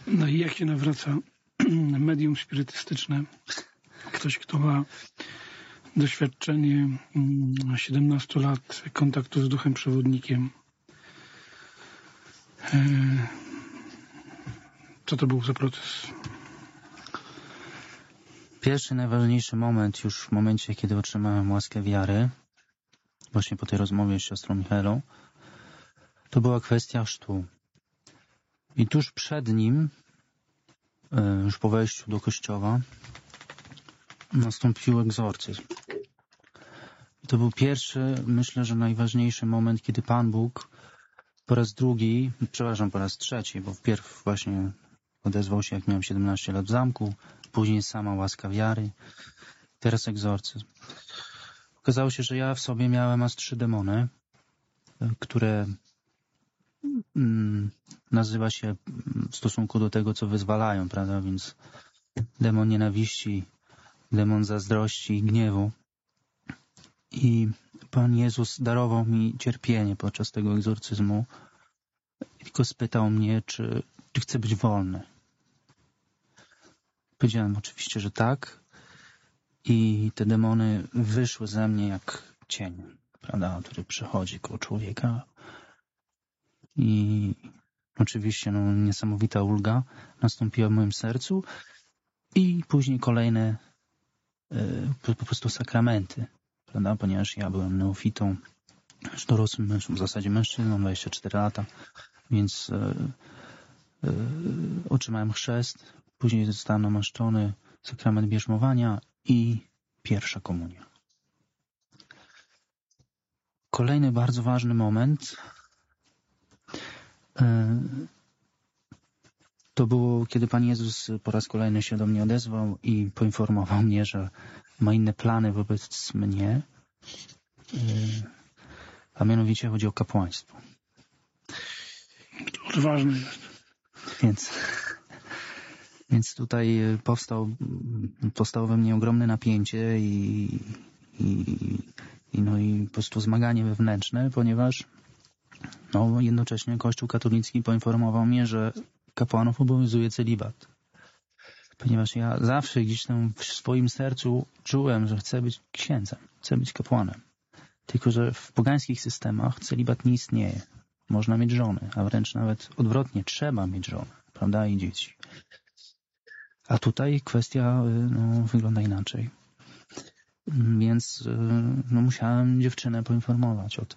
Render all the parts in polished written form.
No i jak się nawraca medium spirytystyczne? Ktoś, kto ma doświadczenie 17 lat kontaktu z duchem przewodnikiem. Co to był za proces? Pierwszy, najważniejszy moment już w momencie, kiedy otrzymałem łaskę wiary, właśnie po tej rozmowie z siostrą Michaelą, to była kwestia chrztu. I tuż przed nim, już po wejściu do kościoła, nastąpił egzorcyzm. I to był pierwszy, myślę, że najważniejszy moment, kiedy Pan Bóg po raz drugi, przepraszam, po raz trzeci, bo wpierw właśnie odezwał się, jak miałem 17 lat w zamku, później sama łaska wiary, teraz egzorcyzm. Okazało się, że ja w sobie miałem aż 3 demony, które nazywa się w stosunku do tego, co wyzwalają, prawda? Więc demon nienawiści, demon zazdrości i gniewu. I Pan Jezus darował mi cierpienie podczas tego egzorcyzmu. Tylko spytał mnie, czy chcę być wolny. Powiedziałem oczywiście, że tak. I te demony wyszły ze mnie jak cień, prawda, który przechodzi koło człowieka. I oczywiście niesamowita ulga nastąpiła w moim sercu. I później kolejne po prostu sakramenty, prawda, ponieważ ja byłem neofitą, już dorosłym mężczyzną, w zasadzie mężczyzną, 24 lata, więc otrzymałem chrzest, później zostałem namaszczony, sakrament bierzmowania i pierwsza komunia. Kolejny bardzo ważny moment to było, kiedy Pan Jezus po raz kolejny się do mnie odezwał i poinformował mnie, że ma inne plany wobec mnie, a mianowicie chodzi o kapłaństwo. To ważne jest. Więc tutaj powstało we mnie ogromne napięcie i po prostu zmaganie wewnętrzne, ponieważ jednocześnie Kościół katolicki poinformował mnie, że kapłanów obowiązuje celibat. Ponieważ ja zawsze gdzieś tam w swoim sercu czułem, że chcę być księdzem, chcę być kapłanem. Tylko że w pogańskich systemach celibat nie istnieje. Można mieć żony, a wręcz nawet odwrotnie, trzeba mieć żonę, prawda, i dzieci. A tutaj kwestia wygląda inaczej. Więc musiałem dziewczynę poinformować o tym.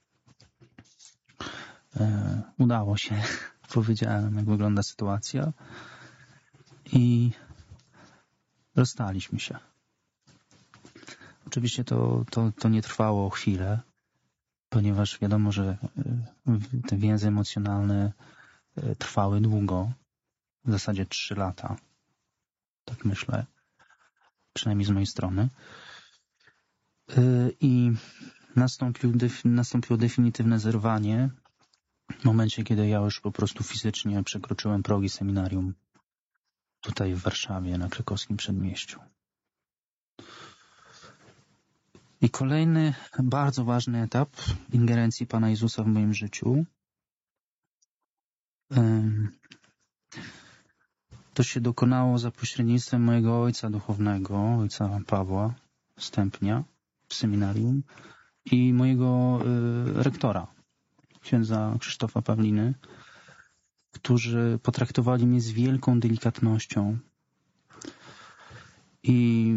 Udało się. Powiedziałem, jak wygląda sytuacja i rozstaliśmy się. Oczywiście to nie trwało chwilę, ponieważ wiadomo, że te więzy emocjonalne trwały długo, w zasadzie 3 lata. Tak myślę, przynajmniej z mojej strony. I nastąpiło definitywne zerwanie w momencie, kiedy ja już po prostu fizycznie przekroczyłem progi seminarium tutaj w Warszawie, na krakowskim przedmieściu. I kolejny bardzo ważny etap ingerencji Pana Jezusa w moim życiu to się dokonało za pośrednictwem mojego ojca duchownego, ojca Pawła Stępnia w seminarium i mojego rektora, księdza Krzysztofa Pawliny, którzy potraktowali mnie z wielką delikatnością i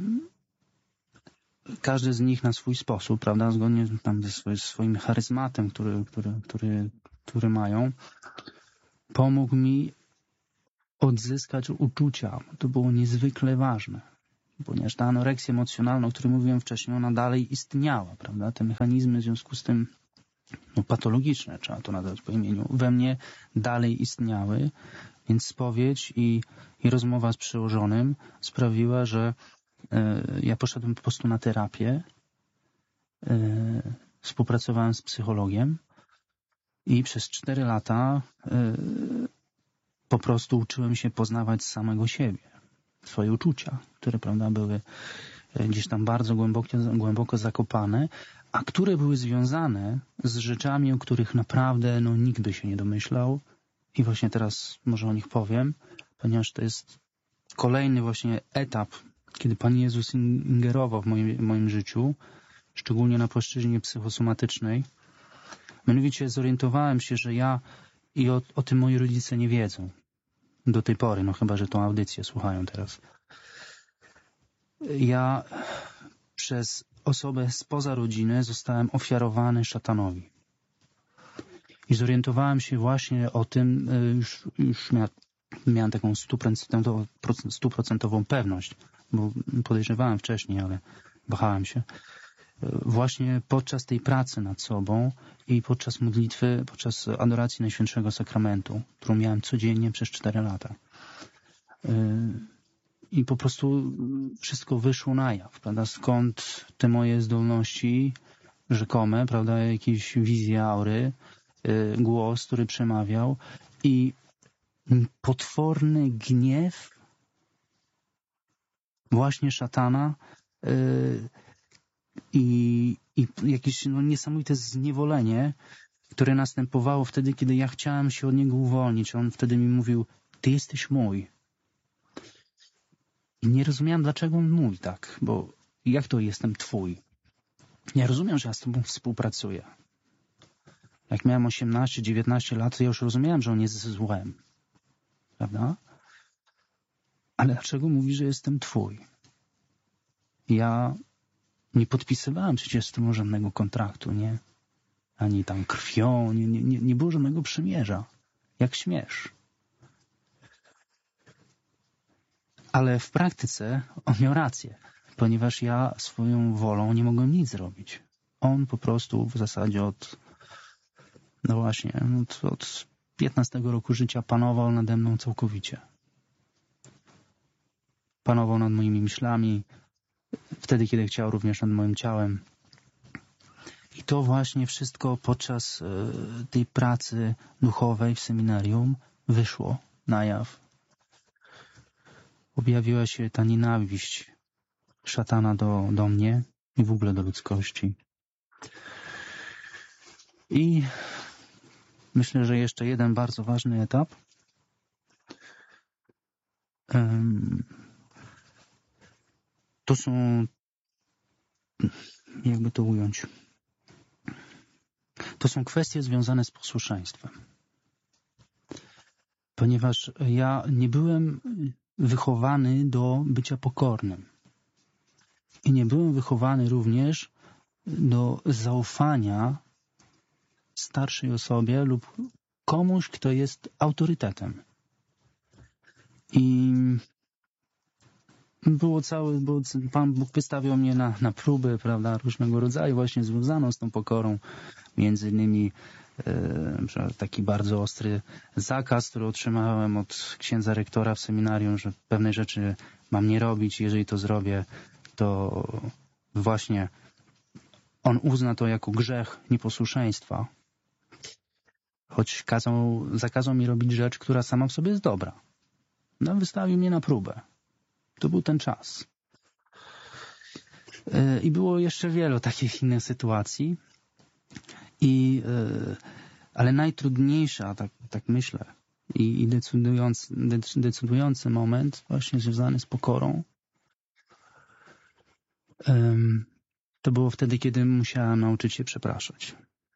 każdy z nich na swój sposób, prawda, zgodnie tam ze swoim charyzmatem, który mają, pomógł mi odzyskać uczucia. To było niezwykle ważne, ponieważ ta anoreksja emocjonalna, o której mówiłem wcześniej, ona dalej istniała, prawda, te mechanizmy w związku z tym patologiczne, trzeba to nazwać po imieniu, we mnie dalej istniały, więc spowiedź i rozmowa z przełożonym sprawiła, że ja poszedłem po prostu na terapię, współpracowałem z psychologiem i przez 4 lata po prostu uczyłem się poznawać samego siebie, swoje uczucia, które, prawda, były gdzieś tam bardzo głęboko zakopane, a które były związane z rzeczami, o których naprawdę nikt by się nie domyślał I właśnie teraz może o nich powiem, ponieważ to jest kolejny właśnie etap, kiedy Pan Jezus ingerował w moim życiu, szczególnie na płaszczyźnie psychosomatycznej. Mianowicie zorientowałem się, że ja i o tym moi rodzice nie wiedzą. Do tej pory, no chyba że tą audycję słuchają teraz. Ja przez osobę spoza rodziny zostałem ofiarowany szatanowi. I zorientowałem się właśnie o tym, już miałem taką 100% pewność, bo podejrzewałem wcześniej, ale wahałem się. Właśnie podczas tej pracy nad sobą i podczas modlitwy, podczas adoracji Najświętszego Sakramentu, którą miałem codziennie przez 4 lata. I po prostu wszystko wyszło na jaw, prawda? Skąd te moje zdolności rzekome, prawda? Jakieś wizje aury, głos, który przemawiał i potworny gniew właśnie szatana i jakieś niesamowite zniewolenie, które następowało wtedy, kiedy ja chciałem się od niego uwolnić. On wtedy mi mówił, ty jesteś mój. I nie rozumiałem, dlaczego on mówi tak, bo jak to jestem twój? Ja rozumiem, że ja z tobą współpracuję. Jak miałem 18-19 lat, to ja już rozumiałem, że on jest złem. Prawda? Ale dlaczego mówi, że jestem twój? Ja nie podpisywałem przecież z tym żadnego kontraktu, nie? Ani tam krwią, nie było żadnego przymierza. Jak śmiesz. Ale w praktyce on miał rację, ponieważ ja swoją wolą nie mogłem nic zrobić. On po prostu w zasadzie od 15 roku życia panował nade mną całkowicie. Panował nad moimi myślami, wtedy, kiedy chciał, również nad moim ciałem. I to właśnie wszystko podczas tej pracy duchowej w seminarium wyszło na jaw. Objawiła się ta nienawiść szatana do mnie i w ogóle do ludzkości. I myślę, że jeszcze jeden bardzo ważny etap. To są, jakby to ująć, to są kwestie związane z posłuszeństwem. Ponieważ ja nie byłem wychowany do bycia pokornym. I nie byłem wychowany również do zaufania starszej osobie lub komuś, kto jest autorytetem. I Pan Bóg wystawiał mnie na próby, prawda, różnego rodzaju, właśnie związaną z tą pokorą. Między innymi taki bardzo ostry zakaz, który otrzymałem od księdza rektora w seminarium, że pewne rzeczy mam nie robić. Jeżeli to zrobię, to właśnie on uzna to jako grzech nieposłuszeństwa. Choć zakazał mi robić rzecz, która sama w sobie jest dobra. No, wystawił mnie na próbę. To był ten czas. I było jeszcze wielu takich innych sytuacji. Ale najtrudniejsza, tak myślę, i decydujący moment właśnie związany z pokorą, to było wtedy, kiedy musiałem nauczyć się przepraszać.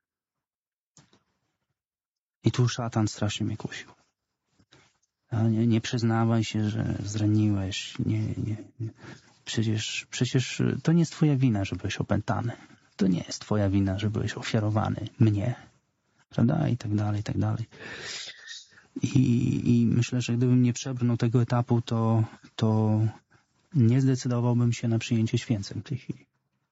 I tu szatan strasznie mnie kusił. Nie przyznawaj się, że zraniłeś. Nie. Przecież to nie jest twoja wina, że byłeś opętany. To nie jest twoja wina, że byłeś ofiarowany mnie. Prawda? I tak dalej, i tak dalej. I myślę, że gdybym nie przebrnął tego etapu, to nie zdecydowałbym się na przyjęcie święceń w tej chwili.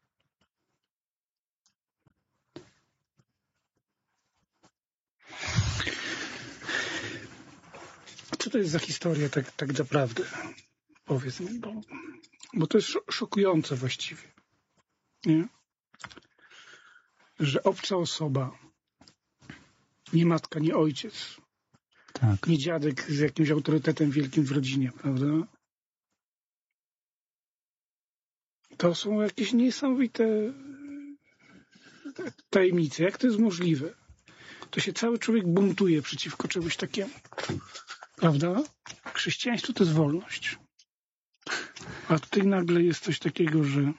Co to jest za historia tak naprawdę? Powiedz mi, bo to jest szokujące właściwie. Nie? Że obca osoba, nie matka, nie ojciec, tak, nie dziadek z jakimś autorytetem wielkim w rodzinie, prawda? To są jakieś niesamowite tajemnice. Jak to jest możliwe? to się cały człowiek buntuje przeciwko czemuś takiemu. Prawda? Chrześcijaństwo to jest wolność. A tutaj nagle jest coś takiego, że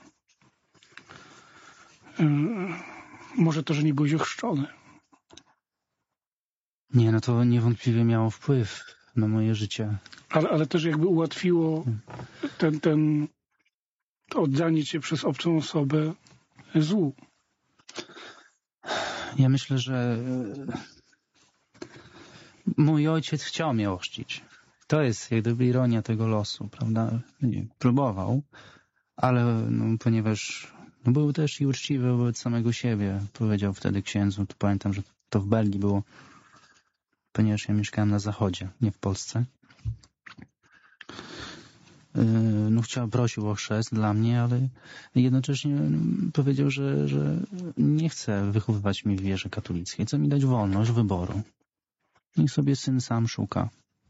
może to, że nie byłeś ochrzczony. Nie, no to niewątpliwie miało wpływ na moje życie. Ale też jakby ułatwiło to oddanie cię przez obcą osobę złu. Ja myślę, że mój ojciec chciał mnie ochrzcić. To jest jak gdyby ironia tego losu, prawda? Próbował, ale ponieważ był też i uczciwy wobec samego siebie, powiedział wtedy księdzu, to pamiętam, że to w Belgii było, ponieważ ja mieszkałem na zachodzie, nie w Polsce. Prosił o chrzest dla mnie, ale jednocześnie powiedział, że nie chce wychowywać mnie w wierze katolickiej, chce mi dać wolność wyboru. Niech sobie syn sam szuka.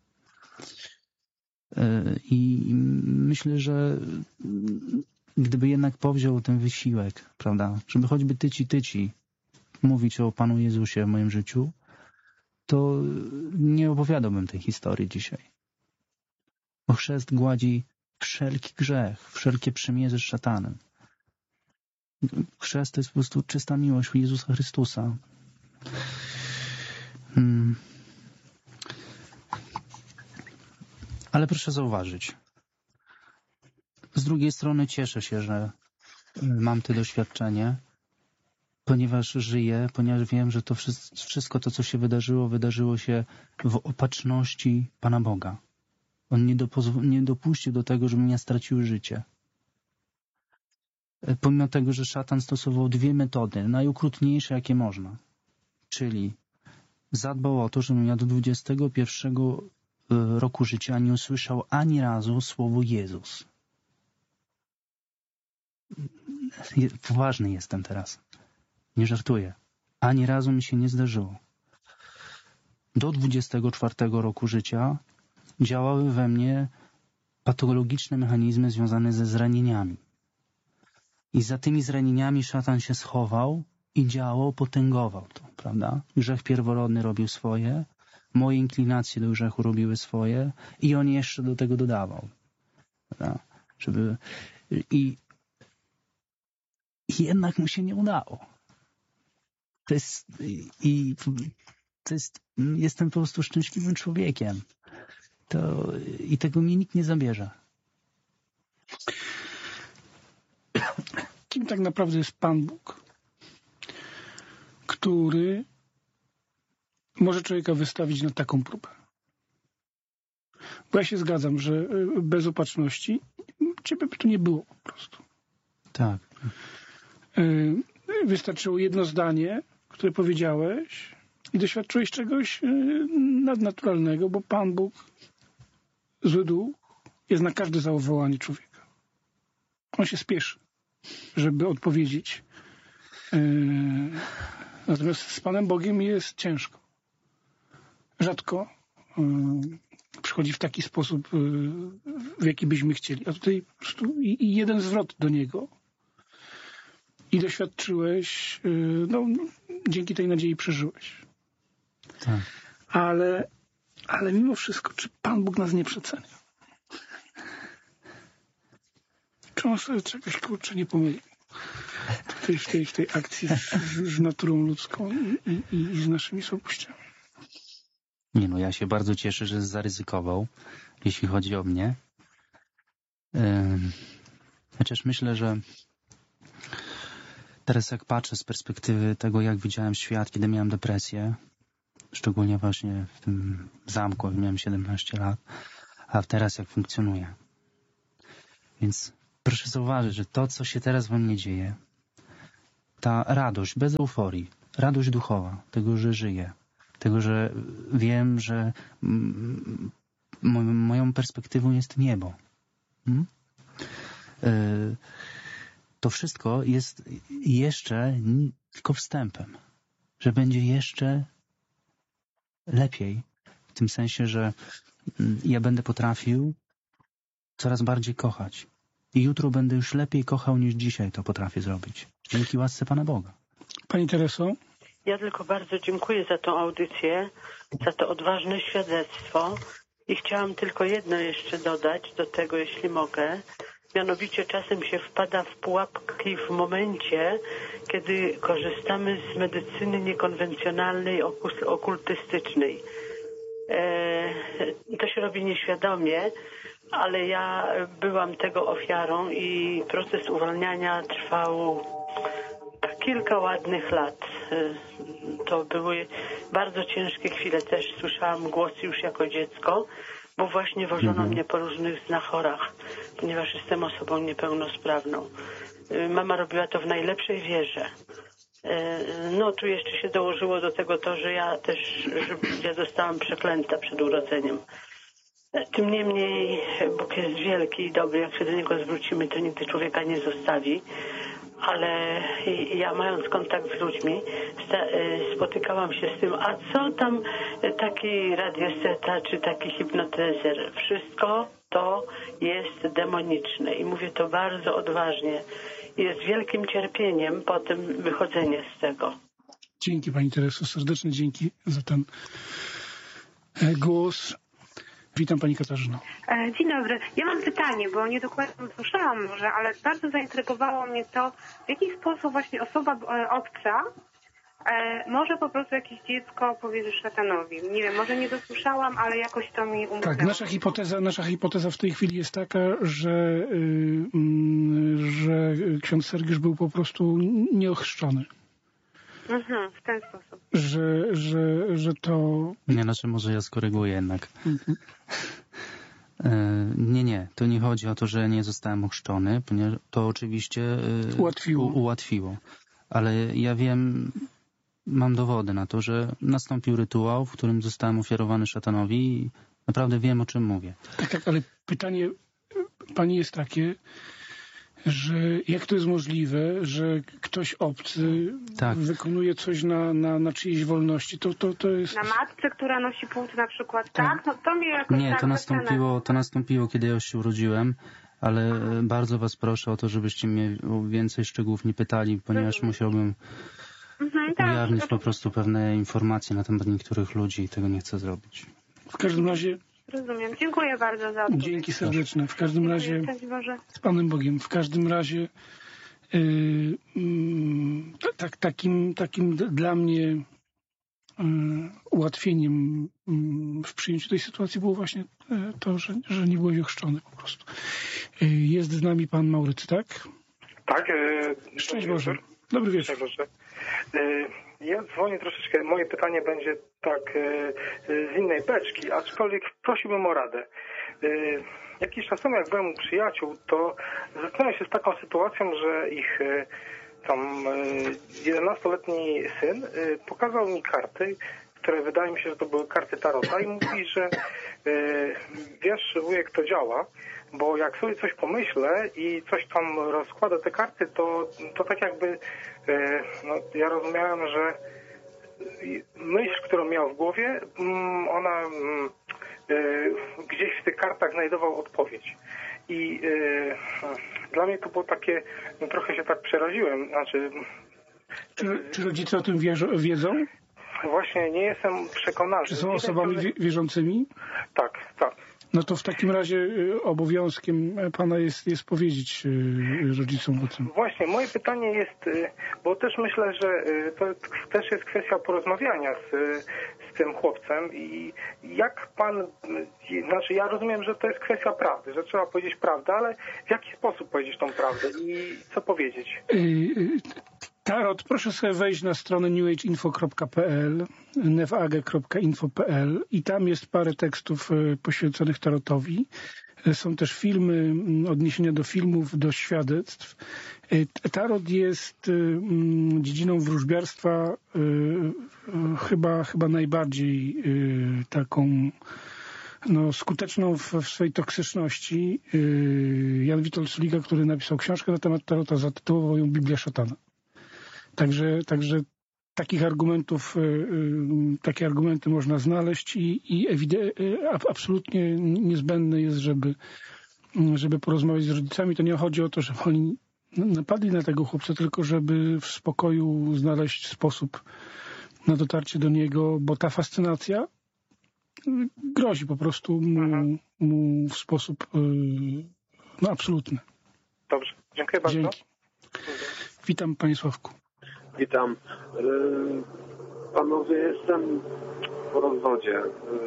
I myślę, że gdyby jednak powziął ten wysiłek, prawda, żeby choćby tyci mówić o Panu Jezusie w moim życiu, to nie opowiadałbym tej historii dzisiaj. Bo chrzest gładzi wszelki grzech, wszelkie przymierze z szatanem. Chrzest to jest po prostu czysta miłość Jezusa Chrystusa. Ale proszę zauważyć, z drugiej strony cieszę się, że mam to doświadczenie, ponieważ żyję, ponieważ wiem, że to wszystko to, co się wydarzyło się w opatrzności Pana Boga. On nie dopuścił do tego, żebym ja stracił życie. Pomimo tego, że szatan stosował dwie metody, najokrutniejsze jakie można. Czyli zadbał o to, żebym ja do 21 roku życia nie usłyszał ani razu słowo Jezus. Poważny jestem teraz. Nie żartuję. Ani razu mi się nie zdarzyło. Do 24 roku życia działały we mnie patologiczne mechanizmy związane ze zranieniami. I za tymi zranieniami szatan się schował i działał, potęgował to, prawda? Grzech pierworodny robił swoje, moje inklinacje do grzechu robiły swoje i on jeszcze do tego dodawał. Prawda? I jednak mu się nie udało. Jestem po prostu szczęśliwym człowiekiem. I tego mi nikt nie zabierze. Kim tak naprawdę jest Pan Bóg, który może człowieka wystawić na taką próbę? Bo ja się zgadzam, że bez opatrzności ciebie by tu nie było po prostu. Tak. Wystarczyło jedno zdanie, które powiedziałeś i doświadczyłeś czegoś nadnaturalnego, bo Pan Bóg, zły duch, jest na każde zawołanie człowieka. On się spieszy, żeby odpowiedzieć. Natomiast z Panem Bogiem jest ciężko. Rzadko przychodzi w taki sposób, w jaki byśmy chcieli. A tutaj po prostu i jeden zwrot do Niego i doświadczyłeś, dzięki tej nadziei przeżyłeś. Tak. Ale mimo wszystko, czy Pan Bóg nas nie przecenia? Czy on sobie czegoś, nie pomylił? W tej akcji z naturą ludzką i z naszymi słabościami. Nie, ja się bardzo cieszę, że zaryzykował, jeśli chodzi o mnie. Chociaż myślę, że teraz jak patrzę z perspektywy tego, jak widziałem świat, kiedy miałem depresję, szczególnie właśnie w tym zamku, jak miałem 17 lat, a teraz jak funkcjonuję. Więc proszę zauważyć, że to, co się teraz we mnie dzieje, ta radość, bez euforii, radość duchowa, tego, że żyję, tego, że wiem, że moją perspektywą jest niebo. To wszystko jest jeszcze tylko wstępem, że będzie jeszcze lepiej, w tym sensie, że ja będę potrafił coraz bardziej kochać. I jutro będę już lepiej kochał niż dzisiaj to potrafię zrobić. Dzięki łasce Pana Boga. Pani Tereso, Ja tylko bardzo dziękuję za tą audycję, za to odważne świadectwo i chciałam tylko jedno jeszcze dodać do tego, jeśli mogę. Mianowicie czasem się wpada w pułapki w momencie, kiedy korzystamy z medycyny niekonwencjonalnej, okultystycznej. To się robi nieświadomie, ale ja byłam tego ofiarą i proces uwalniania trwał kilka ładnych lat. To były bardzo ciężkie chwile. Też słyszałam głosy już jako dziecko, bo właśnie wożono mnie po różnych znachorach, ponieważ jestem osobą niepełnosprawną. Mama robiła to w najlepszej wierze. No tu jeszcze się dołożyło do tego to, że ja zostałam przeklęta przed urodzeniem. Tym niemniej Bóg jest wielki i dobry. Jak się do Niego zwrócimy, to nigdy człowieka nie zostawi. Ale ja, mając kontakt z ludźmi, spotykałam się z tym, a co tam taki radiesteta czy taki hipnotyzer? Wszystko to jest demoniczne i mówię to bardzo odważnie. Jest wielkim cierpieniem potem wychodzenie z tego. Dzięki Pani Tereso, serdeczne dzięki za ten głos. Witam Pani Katarzyno. Dzień dobry. Ja mam pytanie, bo nie dokładnie słyszałam może, ale bardzo zaintrygowało mnie to, w jaki sposób właśnie osoba obca może po prostu jakieś dziecko powiedzieć szatanowi. Nie wiem, może nie dosłyszałam, ale jakoś to mi umknęło. Tak, nasza hipoteza w tej chwili jest taka, że ksiądz Sergiusz był po prostu nieochrzczony. W ten sposób. Że to... Nie, znaczy może ja skoryguję jednak. Nie, to nie chodzi o to, że nie zostałem ochrzczony, ponieważ to oczywiście ułatwiło. Ale ja wiem, mam dowody na to, że nastąpił rytuał, w którym zostałem ofiarowany szatanowi i naprawdę wiem, o czym mówię. Tak, ale pytanie Pani jest takie, że jak to jest możliwe, że ktoś obcy wykonuje coś na czyjejś wolności, to jest... Na matce, która nosi płód na przykład, tak? No to mnie jakoś nie, to nastąpiło, kiedy ja już się urodziłem, ale bardzo Was proszę o to, żebyście mnie o więcej szczegółów nie pytali, ponieważ musiałbym ujawnić po prostu pewne informacje na temat niektórych ludzi i tego nie chcę zrobić. W każdym razie... Rozumiem. Dziękuję bardzo za odpowiedź. Dzięki serdeczne. W każdym razie... Z Panem Bogiem. W każdym razie takim dla mnie ułatwieniem w przyjęciu tej sytuacji było właśnie to, że nie byłeś ochrzczony po prostu. Jest z nami Pan Maurycy, tak? Tak. Szczęść Boże. Dobry wieczór. Ja dzwonię troszeczkę, moje pytanie będzie tak z innej beczki, aczkolwiek prosiłbym o radę. Jakiś czas temu, jak byłem u przyjaciół, to zetknąłem się z taką sytuacją, że ich tam 11-letni syn pokazał mi karty, które wydaje mi się, że to były karty tarota i mówi, że wiesz, wujek, to działa, bo jak sobie coś pomyślę i coś tam rozkładę te karty, to tak jakby ja rozumiałem, że myśl, którą miał w głowie, ona gdzieś w tych kartach znajdował odpowiedź. I dla mnie to było takie, trochę się tak przeraziłem. Znaczy, czy rodzice o tym wiedzą? Właśnie nie jestem przekonany. Czy są osobami wierzącymi? Tak. No to w takim razie obowiązkiem Pana jest powiedzieć rodzicom o tym. Właśnie, moje pytanie jest, bo też myślę, że to też jest kwestia porozmawiania z tym chłopcem i jak Pan, znaczy ja rozumiem, że to jest kwestia prawdy, że trzeba powiedzieć prawdę, ale w jaki sposób powiedzieć tą prawdę i co powiedzieć? Tarot, proszę sobie wejść na stronę newageinfo.pl, nefage.info.pl i tam jest parę tekstów poświęconych tarotowi. Są też filmy, odniesienia do filmów, do świadectw. Tarot jest dziedziną wróżbiarstwa chyba najbardziej taką skuteczną w swojej toksyczności. Jan Witold Sulika, który napisał książkę na temat tarota, zatytułował ją Biblia szatana. Także takie argumenty można znaleźć i absolutnie niezbędne jest, żeby porozmawiać z rodzicami. To nie chodzi o to, żeby oni napadli na tego chłopca, tylko żeby w spokoju znaleźć sposób na dotarcie do niego, bo ta fascynacja grozi po prostu mu w sposób absolutny. Dobrze, dziękuję bardzo. Dzięki. Witam, panie Sławku. Witam. Panowie, jestem po rozwodzie.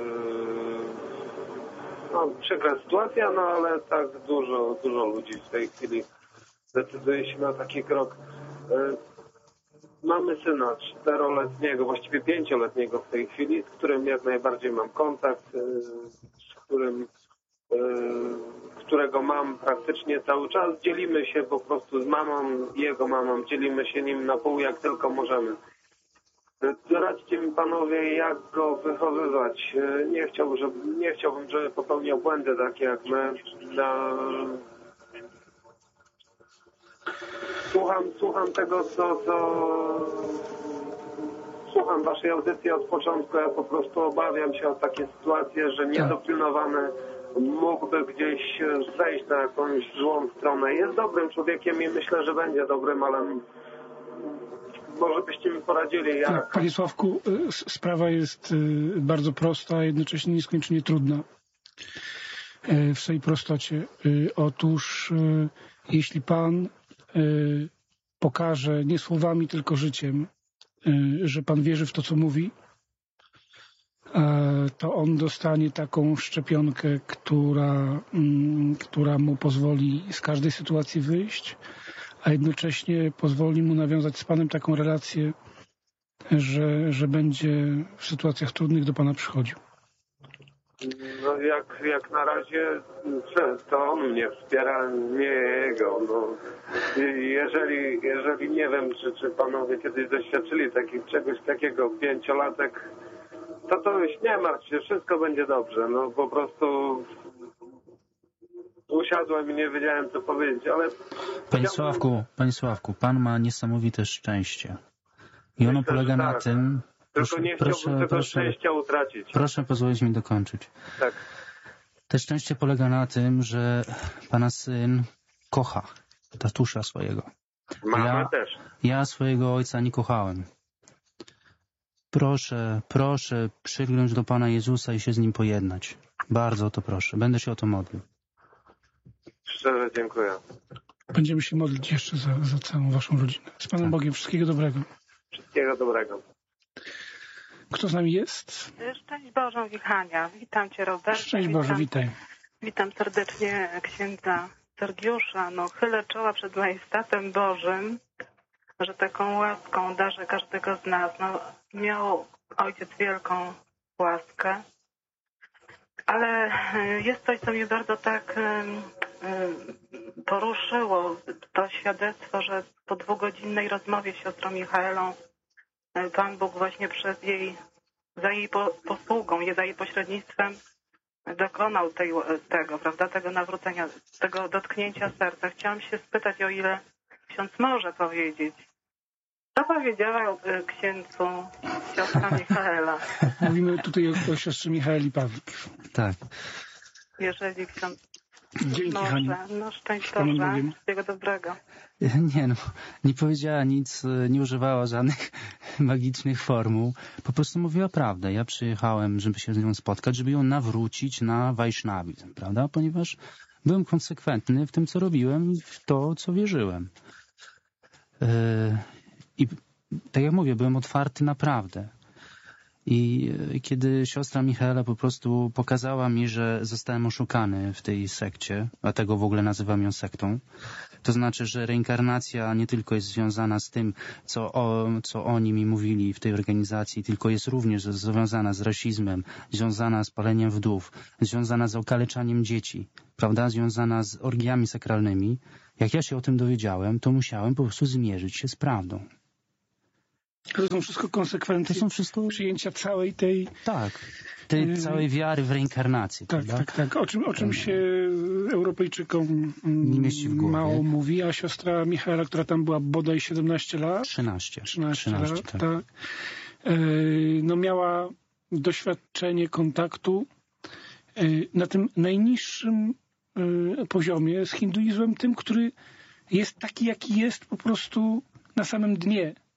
Przykra sytuacja, ale tak dużo ludzi w tej chwili decyduje się na taki krok. Mamy syna 4-letniego, właściwie 5-letniego w tej chwili, z którym jak najbardziej mam kontakt, którego mam praktycznie cały czas. Dzielimy się po prostu z mamą i jego mamą, dzielimy się nim na pół jak tylko możemy. Radźcie mi panowie, jak go wychowywać. Nie chciałbym, żeby popełniał błędy takie jak my. Słucham tego, słucham waszej audycji od początku. Ja po prostu obawiam się o takie sytuacje, że niedopilnowany mógłby gdzieś zejść na jakąś złą stronę. Jest dobrym człowiekiem i myślę, że będzie dobrym, ale może byście mi poradzili, jak... Tak, panie Sławku, sprawa jest bardzo prosta, a jednocześnie nieskończenie trudna w swojej prostocie. Otóż jeśli pan pokaże nie słowami, tylko życiem, że pan wierzy w to, co mówi, to on dostanie taką szczepionkę, która mu pozwoli z każdej sytuacji wyjść, a jednocześnie pozwoli mu nawiązać z panem taką relację, że będzie w sytuacjach trudnych do pana przychodził. No jak na razie to on mnie wspiera, nie jego. Jeżeli nie wiem, czy panowie kiedyś doświadczyli czegoś takiego, 5-latek, to już nie martw się, wszystko będzie dobrze. Po prostu usiadłem i nie wiedziałem, co powiedzieć, ale... Panie Sławku, pan ma niesamowite szczęście. I ono polega na tym... Tylko nie chciałbym tego szczęścia utracić. Proszę pozwolić mi dokończyć. Tak. To szczęście polega na tym, że pana syn kocha tatusza swojego. Mamę też. Ja swojego ojca nie kochałem. Proszę przygnąć do Pana Jezusa i się z Nim pojednać. Bardzo o to proszę. Będę się o to modlił. Szczerze dziękuję. Będziemy się modlić jeszcze za całą waszą rodzinę. Z Panem Bogiem. Wszystkiego dobrego. Wszystkiego dobrego. Kto z nami jest? Szczęść Boże, Wichania. Witam cię, Robert. Szczęść Boże, witaj. Witam serdecznie księdza Sergiusza. Chylę czoła przed majestatem Bożym, że taką łaską darzy każdego z nas. Miał ojciec wielką łaskę, ale jest coś, co mnie bardzo tak poruszyło. To świadectwo, że po 2-godzinnej rozmowie z siostrą Michaelą Pan Bóg właśnie za jej posługą, za jej pośrednictwem dokonał tego nawrócenia, tego dotknięcia serca. Chciałam się spytać, o ile ksiądz może powiedzieć. Co powiedziała księdzu siostra Michaela? Mówimy tutaj o siostrze Michaeli Pawlik. Tak. Jeżeli ksiądz Dzięki, może, Haniu. szczęść Boże, wszystkiego dobrego. Nie powiedziała nic, nie używała żadnych magicznych formuł. Po prostu mówiła prawdę. Ja przyjechałem, żeby się z nią spotkać, żeby ją nawrócić na wajsznawizm, prawda? Ponieważ byłem konsekwentny w tym, co robiłem i w to, co wierzyłem. I tak jak mówię, byłem otwarty na prawdę. I kiedy siostra Michaela po prostu pokazała mi, że zostałem oszukany w tej sekcie, dlatego w ogóle nazywam ją sektą, to znaczy, że reinkarnacja nie tylko jest związana z tym, co oni mi mówili w tej organizacji, tylko jest również związana z rasizmem, związana z paleniem wdów, związana z okaleczaniem dzieci, prawda, związana z orgiami sakralnymi. Jak ja się o tym dowiedziałem, to musiałem po prostu zmierzyć się z prawdą. To są wszystko konsekwencje przyjęcia całej tej... Tak, tej całej wiary w reinkarnację. Tak. O czym się Europejczykom mało mówi, a siostra Michaela, która tam była bodaj 17 lat? 13 lat, tak. Miała doświadczenie kontaktu na tym najniższym poziomie z hinduizmem, tym, który jest taki, jaki jest po prostu na samym dnie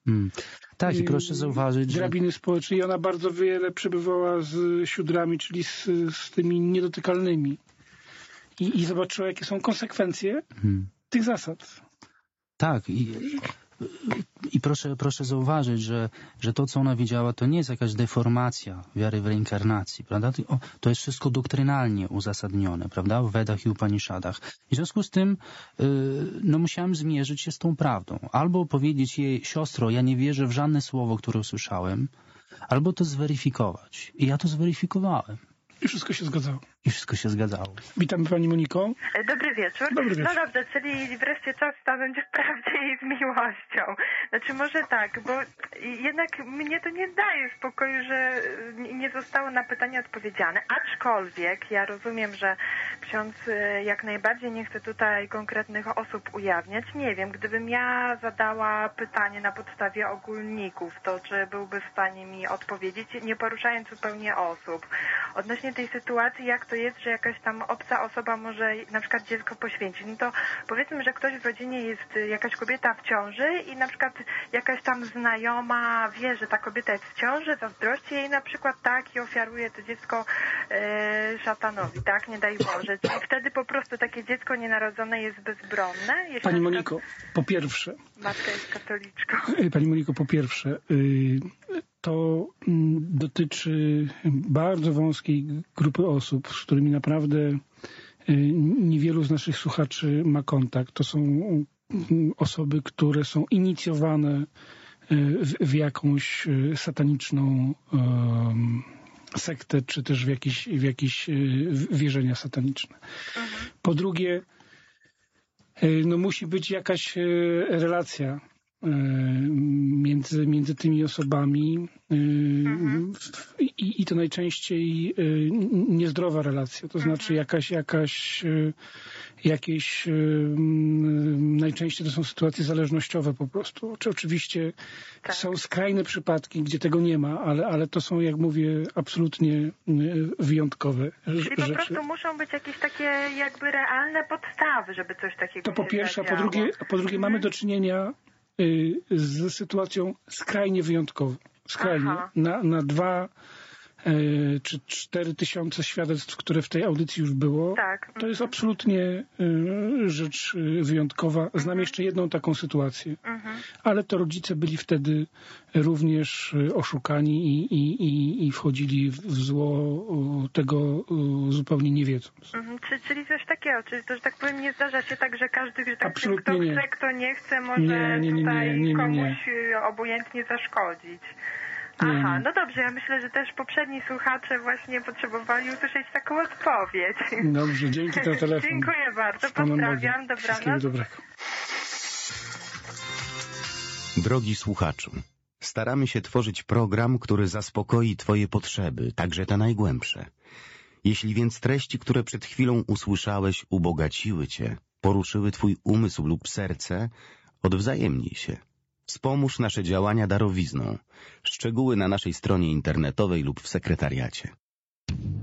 Tak, i proszę zauważyć, że... drabiny społecznej i ona bardzo wiele przebywała z siódrami, czyli z tymi niedotykalnymi. I zobaczyła, jakie są konsekwencje tych zasad. Tak, i proszę zauważyć, że to, co ona widziała, to nie jest jakaś deformacja wiary w reinkarnacji, prawda? To jest wszystko doktrynalnie uzasadnione, prawda? W Wedach i Upanishadach. W związku z tym musiałem zmierzyć się z tą prawdą. Albo powiedzieć jej: siostro, ja nie wierzę w żadne słowo, które usłyszałem, albo to zweryfikować. I ja to zweryfikowałem. I wszystko się zgadzało. I wszystko się zgadzało. Witamy Pani Moniko. Dobry wieczór. Dobry wieczór. No dobrze, czyli wreszcie czas stanąć w prawdzie i z miłością. Znaczy może tak, bo jednak mnie to nie daje spokoju, że nie zostało na pytanie odpowiedziane. Aczkolwiek ja rozumiem, że ksiądz jak najbardziej nie chce tutaj konkretnych osób ujawniać. Nie wiem, gdybym ja zadała pytanie na podstawie ogólników, to czy byłby w stanie mi odpowiedzieć, nie poruszając zupełnie osób. Odnośnie tej sytuacji, jak to jest, że jakaś tam obca osoba może na przykład dziecko poświęcić. No to powiedzmy, że ktoś w rodzinie jest, jakaś kobieta w ciąży i na przykład jakaś tam znajoma wie, że ta kobieta jest w ciąży, zazdrości jej na przykład, tak, i ofiaruje to dziecko szatanowi, tak, nie daj Boże. Czyli wtedy po prostu takie dziecko nienarodzone jest bezbronne. Pani Moniko, po pierwsze... Matka jest katoliczką. Pani Moniko, po pierwsze... To dotyczy bardzo wąskiej grupy osób, z którymi naprawdę niewielu z naszych słuchaczy ma kontakt. To są osoby, które są inicjowane w jakąś sataniczną sektę, czy też w jakieś wierzenia sataniczne. Po drugie, musi być jakaś relacja między tymi osobami i to najczęściej niezdrowa relacja, to znaczy jakieś najczęściej to są sytuacje zależnościowe po prostu. Oczywiście są skrajne przypadki, gdzie tego nie ma, ale to są, jak mówię, absolutnie wyjątkowe rzeczy. Czyli po prostu muszą być jakieś takie jakby realne podstawy, żeby coś takiego to po pierwsze, a po drugie mamy do czynienia z sytuacją skrajnie wyjątkową. Skrajnie. Na 2 czy 4 tysiące świadectw, które w tej audycji już było, to jest absolutnie rzecz wyjątkowa. Znam jeszcze jedną taką sytuację, ale to rodzice byli wtedy również oszukani i wchodzili w zło, tego zupełnie nie wiedząc. Czyli coś takiego, czyli to, że tak powiem, nie zdarza się tak, że każdy, że tak powiem, kto chce, kto nie chce, może tutaj komuś obojętnie zaszkodzić. Aha, no dobrze, ja myślę, że też poprzedni słuchacze właśnie potrzebowali usłyszeć taką odpowiedź. Dobrze, dzięki za telefon. Dziękuję bardzo, pozdrawiam, dobranoc. Wszystkiego dobrego. Drogi słuchaczu, staramy się tworzyć program, który zaspokoi Twoje potrzeby, także te najgłębsze. Jeśli więc treści, które przed chwilą usłyszałeś, ubogaciły Cię, poruszyły Twój umysł lub serce, odwzajemnij się. Wspomóż nasze działania darowizną. Szczegóły na naszej stronie internetowej lub w sekretariacie.